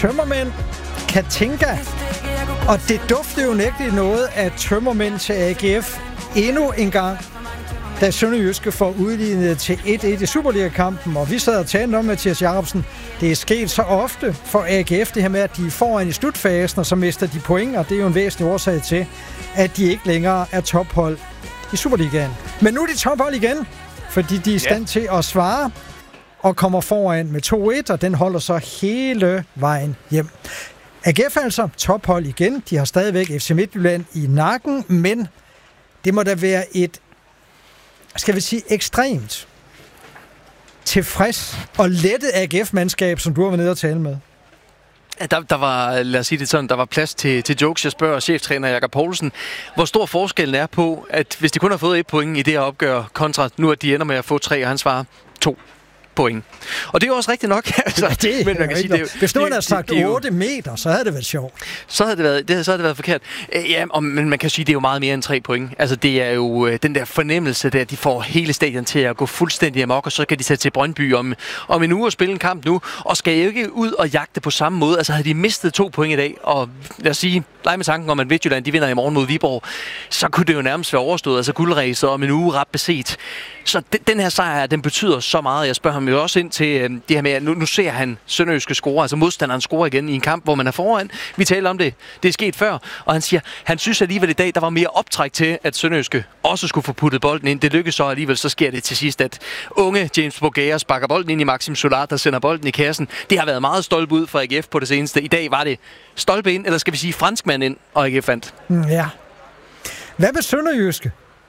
Tømmermænd, Katinka. Og det dufter jo nægteligt noget af tømmermænd til AGF endnu en gang, da Sønderjyske får udlignet til 1-1 i Superliga-kampen. Og vi sad og talte om, Mathias Jacobsen, det er sket så ofte for AGF, det her med, at de er foran i slutfasen, og så mister de point, og det er jo en væsentlig årsag til, at de ikke længere er tophold i Superligaen. Men nu er de tophold igen, fordi de er i stand til at svare og kommer foran med 2-1, og den holder så hele vejen hjem. AGF er altså tophold igen. De har stadigvæk FC Midtjylland i nakken, men det må da være et, skal vi sige, ekstremt tilfreds og lettet AGF-mandskab, som du har været nede og tale med. Der var, lad os sige det sådan, der var plads til jokes. Jeg spørger cheftræner Jakob Poulsen, hvor stor forskellen er på, at hvis de kun har fået 1 point i det her opgør, kontra nu at de ender med at få 3, og han svarer 2 point. Og det er jo også rigtigt nok. Altså, men man kan sige, hvis nu han havde sagt 8 meter, så havde det været sjovt. Så havde det været forkert. Men man kan sige, det er jo meget mere end 3 point. Altså, det er jo den der fornemmelse, der de får hele stadion til at gå fuldstændig amok, og så kan de sætte til Brøndby om en uge og spille en kamp nu, og skal jo ikke ud og jagte på samme måde. Altså, havde de mistet 2 point i dag, og lad os sige, lege med tanken om, at Midtjylland, de vinder i morgen mod Viborg, så kunne det jo nærmest være overstået. Altså, guldræset om en uge ret beset. Så den her sejr, den betyder så meget. Jeg spørger ham jo også ind til det her med, at nu ser han Sønderjyske score, altså modstanderen score igen i en kamp, hvor man er foran. Vi taler om det. Det er sket før. Og han siger, han synes alligevel i dag, der var mere optræk til, at Sønderjyske også skulle få puttet bolden ind. Det lykkes så alligevel, så sker det til sidst, at unge James Bogaer sparker bolden ind i Maxim Solar, der sender bolden i kassen. Det har været meget stolpe ud for AGF på det seneste. I dag var det stolpe ind, eller skal vi sige franskmand ind, og AGF fandt. Ja. Hvad med Sønderjyske?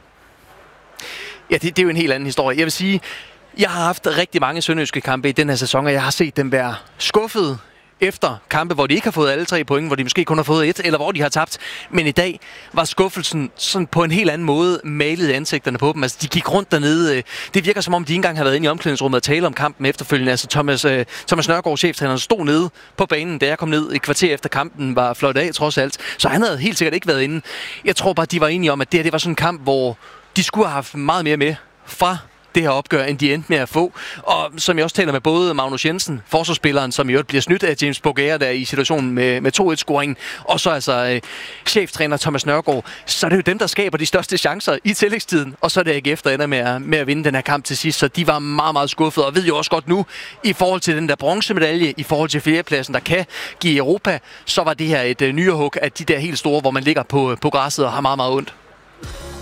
Ja, det er jo en helt anden historie. Jeg vil sige, jeg har haft rigtig mange sønderjyske kampe i den her sæson, og jeg har set dem være skuffet efter kampe, hvor de ikke har fået alle 3 point, hvor de måske kun har fået 1, eller hvor de har tabt. Men i dag var skuffelsen sådan på en helt anden måde malet ansigterne på dem. Altså, de gik rundt dernede. Det virker som om, de ikke engang har været inde i omklædningsrummet og tale om kampen efterfølgende. Altså, Thomas Nørgaard, cheftræneren, stod nede på banen, da jeg kom ned et kvarter efter kampen, var fløjt af trods alt. Så han havde helt sikkert ikke været inde. Jeg tror bare, de var enige om, at det var sådan en kamp, hvor de skulle have haft meget mere med fra det her opgør, end de endte med at få. Og som jeg også taler med både Magnus Jensen, forsvarsspilleren, som i øvrigt bliver snydt af James Bogaer, der i situationen med 2-1-scoringen, og så altså cheftræner Thomas Nørgaard, så er det jo dem, der skaber de største chancer i tillægstiden, og så er det AGF, der ender med at vinde den her kamp til sidst. Så de var meget, meget skuffede, og ved jo også godt nu, i forhold til den der bronzemedalje, i forhold til fjerdepladsen, der kan give Europa, så var det her et nyrehug af de der helt store, hvor man ligger på græsset og har meget, meget ondt.